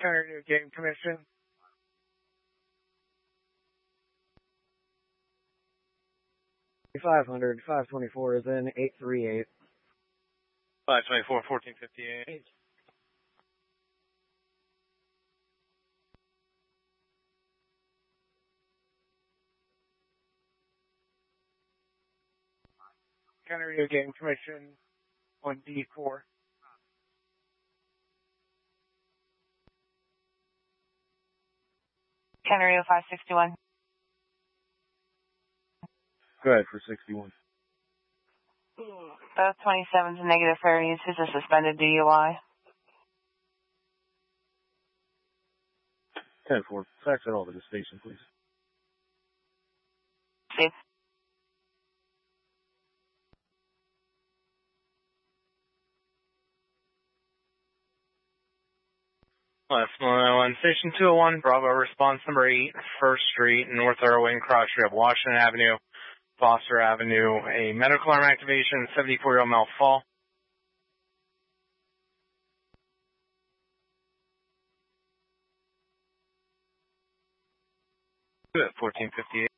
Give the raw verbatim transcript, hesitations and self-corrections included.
County New Game Commission. five hundred, five twenty-four is in, eight three eight. five twenty-four, fourteen fifty-eight. County New Game Commission on D four. County Radio five sixty-one. Go ahead for sixty-one. Both twenty-sevens and negative fair use is a suspended D U I. ten four, fax that over to the station, please. Safe. Last one, Station two oh one, Bravo response number eight, First Street, North Irwin, cross street of Washington Avenue, Foster Avenue, a medical alarm activation, seventy-four-year-old male fall. Good, fourteen fifty-eight.